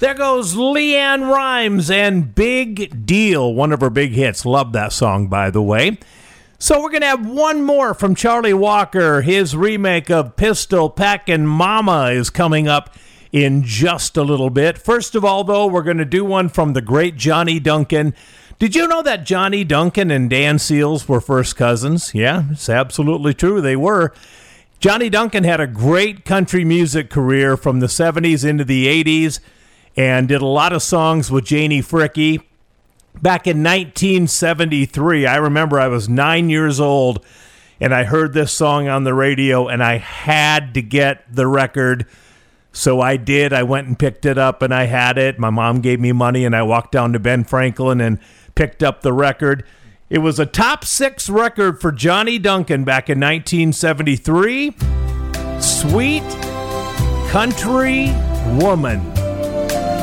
There goes Leanne Rimes and Big Deal, one of her big hits. Love that song, by the way. So we're going to have one more from Charlie Walker. His remake of Pistol Packin' Mama is coming up in just a little bit. First of all, though, we're going to do one from the great Johnny Duncan. Did you know that Johnny Duncan and Dan Seals were first cousins? Yeah, it's absolutely true. They were. Johnny Duncan had a great country music career from the 70s into the 80s and did a lot of songs with Janie Fricke. Back in 1973, I remember I was 9 years old, and I heard this song on the radio, and I had to get the record. So I did. I went and picked it up, and I had it. My mom gave me money, and I walked down to Ben Franklin and picked up the record. It was a top 6 record for Johnny Duncan back in 1973. Sweet Country Woman.